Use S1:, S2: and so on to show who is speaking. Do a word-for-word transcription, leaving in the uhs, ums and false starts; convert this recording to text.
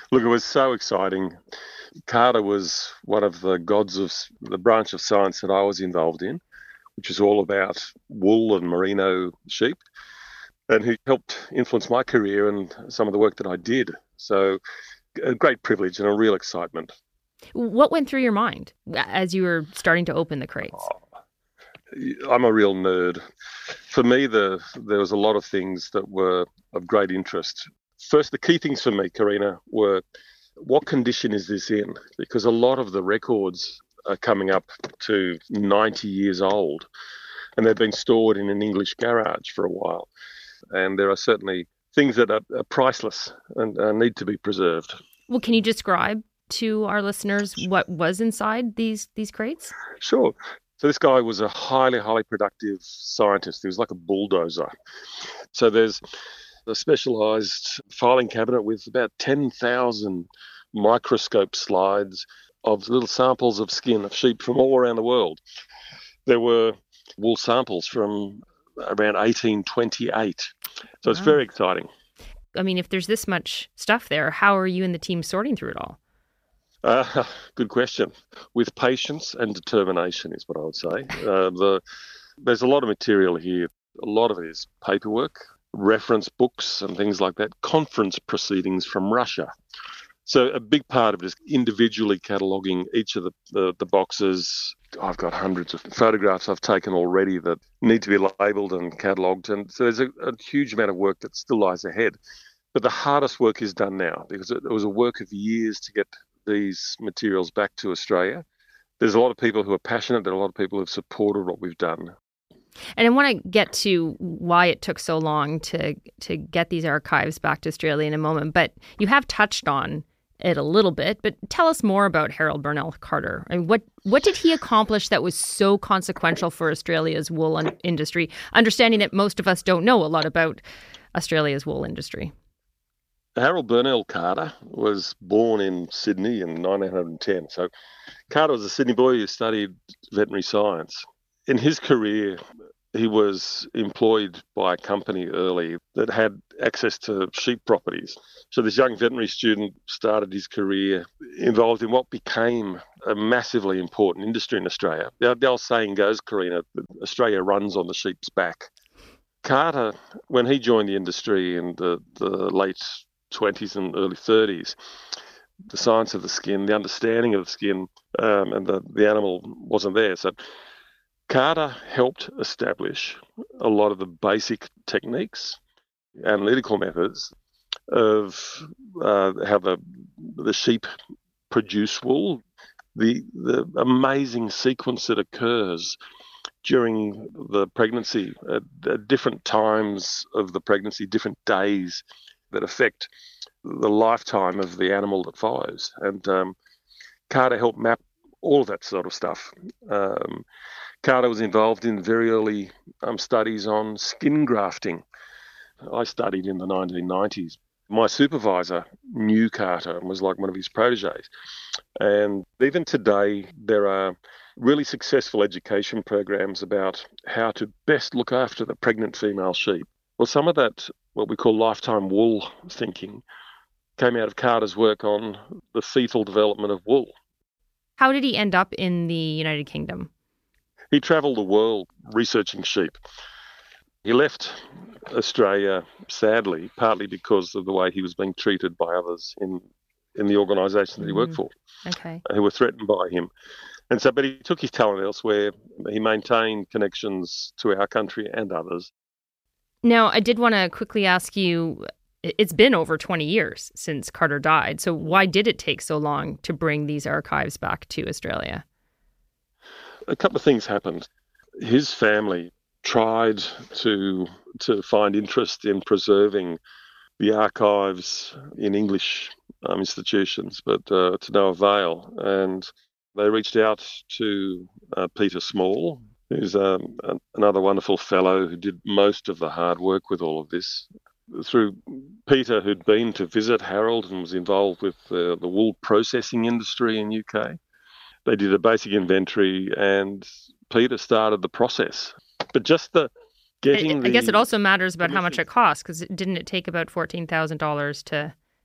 S1: Look, it was so exciting. Carter was one of the gods of the branch of science that I was involved in, which is all about wool and merino sheep, and he helped influence my career and some of the work that I did. So a great privilege and a real excitement.
S2: What went through your mind as you were starting to open the crates?
S1: I'm a real nerd. For me, the, there was a lot of things that were of great interest. First, the key things for me, Karina, were what condition is this in? Because a lot of the records are coming up to ninety years old and they've been stored in an English garage for a while. And there are certainly things that are, are priceless and uh, need to be preserved.
S2: Well, can you describe to our listeners what was inside these these crates?
S1: Sure. So this guy was a highly, highly productive scientist. He was like a bulldozer. So there's a specialised filing cabinet with about ten thousand microscope slides of little samples of skin of sheep from all around the world. There were wool samples from around eighteen twenty-eight. So it's
S2: Wow.
S1: very exciting.
S2: I mean, if there's this much stuff there, how are you and the team sorting through it all?
S1: Uh, good question. With patience and determination is what I would say. Uh, the, there's a lot of material here. A lot of it is paperwork, reference books and things like that, conference proceedings from Russia. So a big part of it is individually cataloguing each of the, the, the boxes. I've got hundreds of photographs I've taken already that need to be labelled and catalogued. And so there's a, a huge amount of work that still lies ahead. But the hardest work is done now because it, it was a work of years to get these materials back to Australia. There's a lot of people who are passionate. There are a lot of people who have supported what we've done.
S2: And I want to get to why it took so long to to get these archives back to Australia in a moment. But you have touched on it a little bit. But tell us more about Harold Burnell Carter. I mean, what what did he accomplish that was so consequential for Australia's wool industry? Understanding that most of us don't know a lot about Australia's wool industry.
S1: Harold Burnell Carter was born in Sydney in nineteen ten. So Carter was a Sydney boy who studied veterinary science. In his career, he was employed by a company early that had access to sheep properties. So this young veterinary student started his career involved in what became a massively important industry in Australia. The, the old saying goes, Karina, that Australia runs on the sheep's back. Carter, when he joined the industry in the, the late twenties and early thirties, the science of the skin, the understanding of the skin, um, and the, the animal wasn't there. So Carter helped establish a lot of the basic techniques, analytical methods of uh, how the the sheep produce wool, the the amazing sequence that occurs during the pregnancy at, at different times of the pregnancy, different days that affect the lifetime of the animal that follows. And um, Carter helped map all of that sort of stuff. Um, Carter was involved in very early um, studies on skin grafting. I studied in the nineteen nineties. My supervisor knew Carter and was like one of his proteges. And even today, there are really successful education programs about how to best look after the pregnant female sheep. Well, some of that, what we call lifetime wool thinking, came out of Carter's work on the fetal development of wool.
S2: How did he end up in the United Kingdom?
S1: He travelled the world researching sheep. He left Australia, sadly, partly because of the way he was being treated by others in, in the organisation that he worked
S2: Mm,
S1: for,
S2: okay.
S1: who were threatened by him. And so, but he took his talent elsewhere. He maintained connections to our country and others.
S2: Now, I did want to quickly ask you, it's been over twenty years since Carter died. So why did it take so long to bring these archives back to Australia?
S1: A couple of things happened. His family tried to to find interest in preserving the archives in English um, institutions, but uh, to no avail. And they reached out to uh, Peter Small, who's um, another wonderful fellow who did most of the hard work with all of this. Through Peter, who'd been to visit Harold and was involved with the, the wool processing industry in U K, they did a basic inventory and Peter started the process. But just the
S2: I,
S1: getting
S2: I guess it
S1: the
S2: also matters about how much
S1: permission.
S2: it costs, because didn't it take about fourteen thousand dollars to